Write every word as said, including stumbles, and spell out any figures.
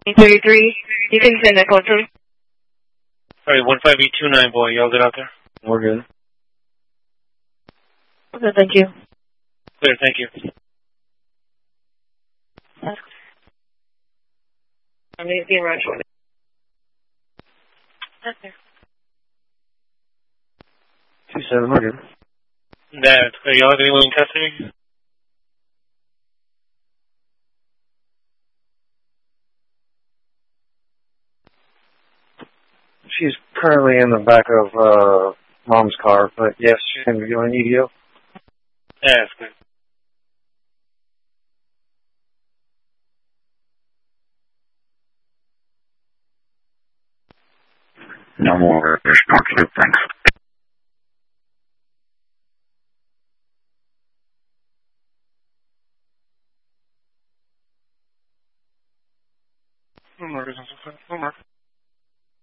thirty-three. You can send a code through. Alright, one five eight two nine, boy. Y'all good out there? We're good. Okay, thank you. Clear, thank you. I'm being rushed. Okay. Two seven, we're good. That's clear. Y'all have anyone in custody? She's currently in the back of uh, Mom's car, but yes, she's going to be doing E D O. Yeah, that's clear. No more additional cute things. No more business. No more.